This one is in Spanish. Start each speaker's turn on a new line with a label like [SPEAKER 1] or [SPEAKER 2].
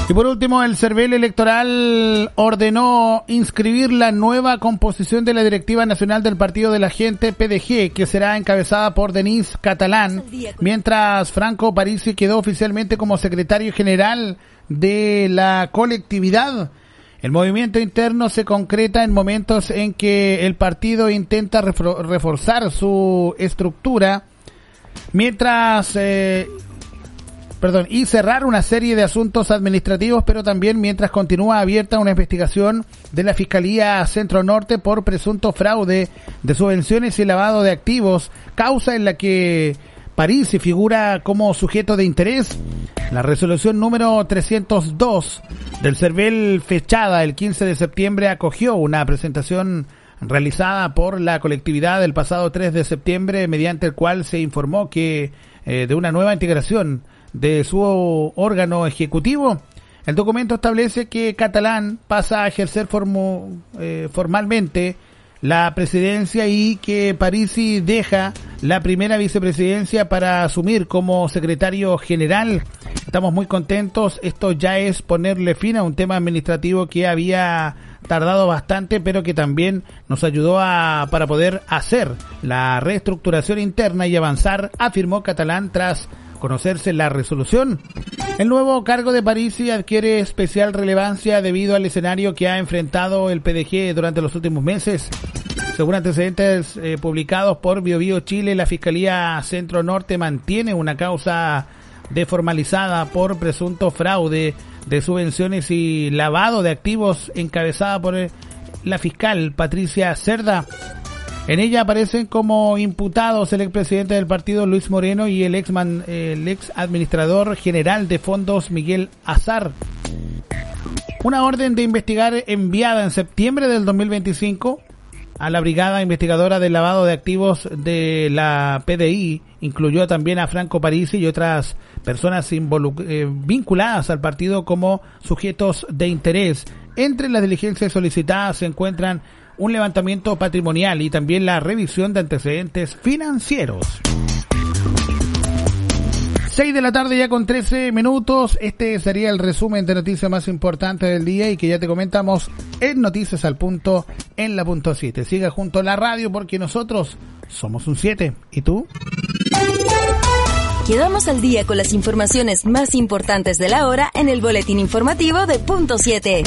[SPEAKER 1] Y por último, el CERVEL electoral ordenó inscribir la nueva composición de la Directiva Nacional del Partido de la Gente, PDG, que será encabezada por Denise Catalán, mientras Franco Parisi quedó oficialmente como secretario general de la colectividad. El movimiento interno se concreta en momentos en que el partido intenta reforzar su estructura, y cerrar una serie de asuntos administrativos, pero también mientras continúa abierta una investigación de la Fiscalía Centro Norte por presunto fraude de subvenciones y lavado de activos, causa en la que Parisi figura como sujeto de interés. La resolución número 302 del CERVEL, fechada el 15 de septiembre, acogió una presentación realizada por la colectividad el pasado 3 de septiembre, mediante el cual se informó que de una nueva integración de su órgano ejecutivo. El documento establece que Catalán pasa a ejercer formalmente la presidencia y que Parisi deja la primera vicepresidencia para asumir como secretario general. Estamos muy contentos. Esto ya es ponerle fin a un tema administrativo que había tardado bastante, pero que también nos ayudó para poder hacer la reestructuración interna y avanzar, afirmó Catalán tras conocerse la resolución. El nuevo cargo de Parisi adquiere especial relevancia debido al escenario que ha enfrentado el PDG durante los últimos meses. Según antecedentes publicados por BioBio Chile, la Fiscalía Centro Norte mantiene una causa deformalizada por presunto fraude de subvenciones y lavado de activos encabezada por la fiscal Patricia Cerda. En ella aparecen como imputados el expresidente del partido Luis Moreno y el ex administrador general de fondos Miguel Azar. Una orden de investigar enviada en septiembre del 2025 a la Brigada Investigadora del Lavado de Activos de la PDI incluyó también a Franco Parisi y otras personas vinculadas al partido como sujetos de interés. Entre las diligencias solicitadas se encuentran un levantamiento patrimonial y también la revisión de antecedentes financieros. 6 de la tarde ya con 13 minutos. Este sería el resumen de noticias más importantes del día y que ya te comentamos en Noticias al Punto en la punto 7. Siga junto a la radio porque nosotros somos un 7. ¿Y tú?
[SPEAKER 2] Quedamos al día con las informaciones más importantes de la hora en el boletín informativo de punto 7.